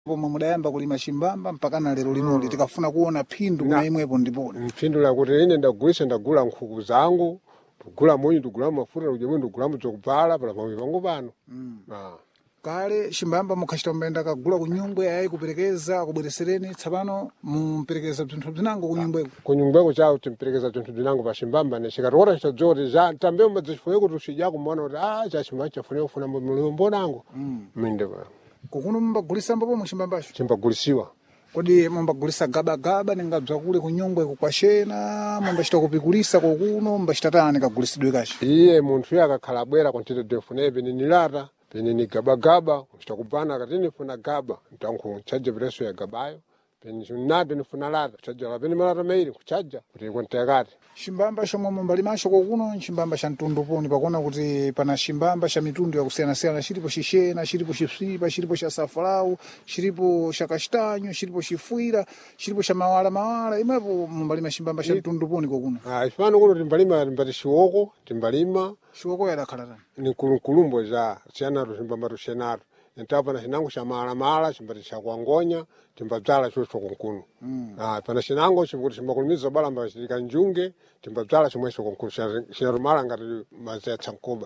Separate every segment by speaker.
Speaker 1: pomwe mudayamba kulima chimbamba mpaka na lero linoli tikafuna kuona phindu kuna imwepo ndipona.
Speaker 2: Phindu lakuti ine ndagula nkhuku zangu, kugula munyu, kugula mafuta, kujya mwendo kugula muzokubvala pala pamwe pangu pano.
Speaker 1: Kale chimbamba mukhachita mbenda kagula kunyungwe yayi kuperekeza kubweresereni tsapano mumperekeza bzinthu bzinango kunyungweko.
Speaker 2: Kunyungweko chawo timperekeza bzinthu bzinango pa chimbamba ne chikatokota chitadzoti tambe mbadzifuye kuti usidyako muona kuti cha chimbamba chafuna kufuna mulombo nango. Minde pa.
Speaker 1: Kukuno mumbagulisa mbapo mu chimbambacho.
Speaker 2: Chimbagulisiwa.
Speaker 1: Kodi mumbagulisa gaba ningabza kule kunyungwe kukwashena mumbachita kupikulisa kokuno mumbachita tani kagulisidwe kachi.
Speaker 2: Iye munthu yakakhala bwera kontete defunepe ni nilata. Pene ni gaba chitakupana kati nifuna gaba ntanku chaja preso ya gabayo pene nade nifuna lata chaja pene malata meiri kuchaja kuti kontekati
Speaker 1: chimbamba chomwe mumbalimacho kokuno chimbamba cha mtundu poni pakona kuti pana chimbamba cha mitundu yakusiyana-siyana chilipo chixena chilipo chipsipa chilipo cha safalau chilipo cha kastanyo chilipo chifuira chilipo cha mawala imepo mumbalima chimbamba cha mtundu poni kokuno.
Speaker 2: Chifano kuno timbalima timbati shiwoko timbalima
Speaker 1: shiwoko yadakhala tani
Speaker 2: ni kulumbo za chianato chimbamba tushenatu ntapa na chinango cha mala chimbati cha kuangonya timbadzala chocho konkunu. Pana chinango chimbuti chimbakulumiza balamba chilika njunge timbadzala chimwecho konkunu chinarumala ngati mazaya tsankoba.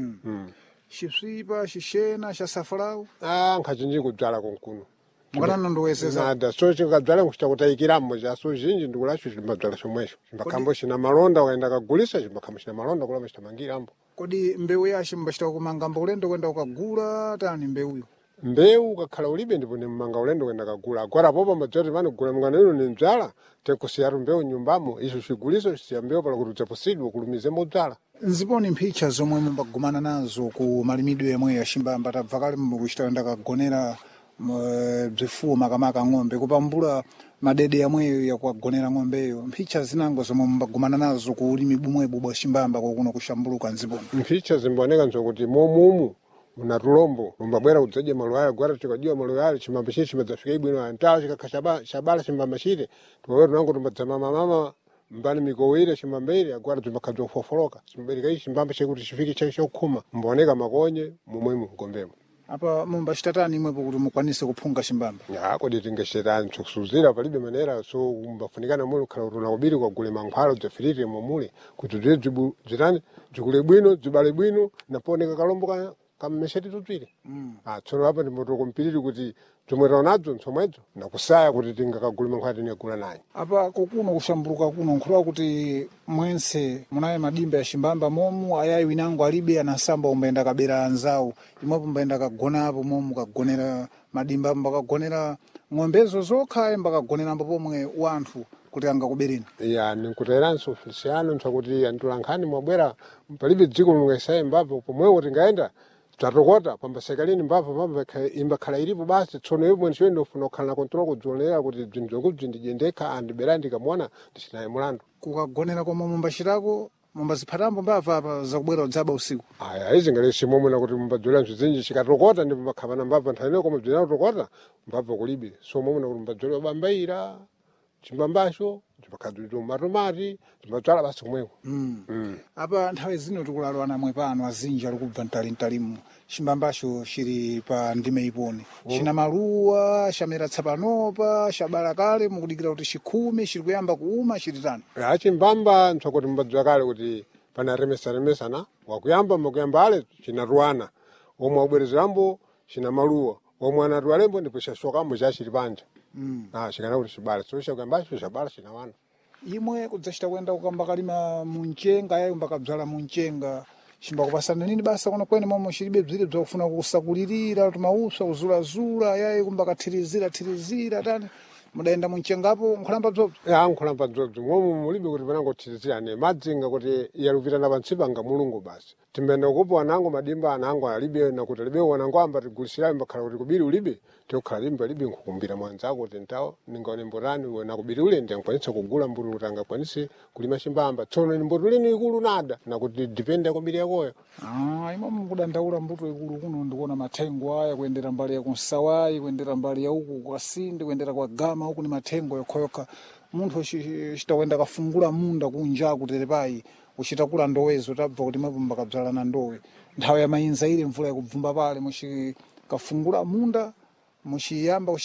Speaker 1: Chipsipa chixena cha safalau
Speaker 2: nkachinji kudzala konkunu.
Speaker 1: Mukana ndowezeza
Speaker 2: nada so chikadzala kuchita kutayikiramo cha so zhinji ndikulacho chimbadzala chomwecho chimbakambo china malonda ukaenda kagulisa chimbakamba china malonda kula machitamangirambo. Kodi
Speaker 1: mbewu yache mbachita kumangamba ulendo kwenda ukagula tani mbewuyo.
Speaker 2: Mbewu ukakhala ulibe ndipo ni mmanga ulendo kwenda kagula agora popa madzoti vanogula mngano ino ni mdzala tekusiyatu mbewu nyumbamo icho chiguliso siya mbewu pala kuti udzaposidwe kulumize modzala.
Speaker 1: Nziponi mphicha zomwe mumbagumana nazo ku malimidwe yamwe ya chimbamba tabva kale mukuchita kwenda kagonera bzifuwo makamaka ng'ombe kupambula madede yamweyo yakuagonera ng'ombeyo mphicha zinango zomwe mumbagumana nazo ku ulimi bumwebu bwa chimbamba kokuno kushambuluka nziponi.
Speaker 2: Mphicha zimboneka nzokuti momumu muna tulombo mumbabwera kudzaje maloya gwara chikadiwa maloya chimbamba chiri chimadzafika ibwino antawo chikakha chabala chimbamba chiri tiwawero nango tumbadzama mama mbani mikowire chimbambere agwara tumbakhadzo kufofoloka chimbereka ichi chimbamba chekuti chifike chake chokhuma mboneka makonye mumwemu ngombemo.
Speaker 1: Apa mumbachita tani imwepo kuti mukwanise kuphunga chimbamba.
Speaker 2: Kodi tingeshetani kusuzira palibe manera so mbafunikana muli khala utona kubiri kwagule mankhwala dzafirire momule kuti dzibu dzirani dzikule bwino dzibale bwino naponeka kalombo kamesheti tutswire. Tsono apa ndimoto kompiriri kuti zomwe nadzo ntsomwedzo nakusaya kuti tingakagule mankhwala tinegula naye.
Speaker 1: Apa kokuno kushambuluka kuno nkhulawa kuti mwense munaye madimba ya chimbamba momu ayayi winango alibe anasamba umbayenda kabera anzawo imwepo mbayenda kagona apo momu kagonera madimba mbakagonera ng'ombezo zokha mbakagonera mbo pomwe wanthu kuti angakubereni.
Speaker 2: Ninkuteranso fisiyano ntsakuti antulankhani mwabwera palibe dziko mungasaye mbapo pomwewo tingaenda tatokota pamba sekalini mbapo imbakhala ilipo basi tsono yomwe ndichoenda ufuna kukhala na kontrol kudzionera kuti bzinthu zokubzi ndijendekha andibera ndikamwana ndicinaye mulandu.
Speaker 1: Kukagonera kwa mumbachitako mumbaziphatambo mbava apa zakubwera udzaba usiku.
Speaker 2: Izi ngalesi momwe kuti mumbadzolera mzizinji chikatokota ndipo mbakhavana mbava nthawi koma bzina kutokota mbava kulibe so momwe kuti mumbadzolera bambaira chimbambacho chimbakhadzo matomati chimbadzala basi kumweko.
Speaker 1: Apa nthawi zino tikulalwana mwe pano azinji alikubva mtalintalimu chimbambacho chili pa ndime iponi china maluwa chamera tsapanopa chabala kale mukudikira kuti chikhume chili kuyamba kuuma chili tani.
Speaker 2: Chimbamba ntsakuti mumbadzwa kale kuti pana remesa wakuyamba makuyamba ale chinatuwana omwe wabwerezerambo china maluwa omwe anatuwalembo ndipo chashokamo chachili panja. Chikana kuti chibala so chakuyambacho chabala chinawana.
Speaker 1: Imwe kudzachita kwenda kukamba kalima munchenga yayo mbakabzala munchenga chimbakupasana nini basa kono kwene momwe chilibe bzire bzakufuna kusakulirira tumausa kuzulazula yayo kumbakathirizira tani mudaenda munchengapo nkholamba bzobzo.
Speaker 2: Nkholamba bzobzo momwe mulibe kuti panangothirizirane madzinga kuti yalupita na pantsipa nga mulungu basi timbenda kupo anango madimba anango alibe nakuti alibe wanango amba tigulisirayo mbakhala kuti kubiri ulibe tikukhala limba libe nkukumbira mwanzako kuti ntawo ningaone mborani wena kubiri ule ndiyangakwanisa kugula mbulu kuti angakwanise kulima chimbamba tsono mbuto lini ikulu nada nakuti dipende kubiri yakoyo.
Speaker 1: Imwe mukudandaula mbuto ikulu kuno ndikuona mathengo aya kuyendera mbali ya kunsawayi kuyendera mbali ya uku kwa Sinde kuyendera kwa Gama huku ni mathengo yokhoyoka munthu chitawenda kafungula munda kunja kuterepayi uchitakula ndowezo tabva kuti mwepo mbakabzala na ndowe nthawi ya mayinza ile mvula yakubvumba pale muchikafungula munda muchiyamba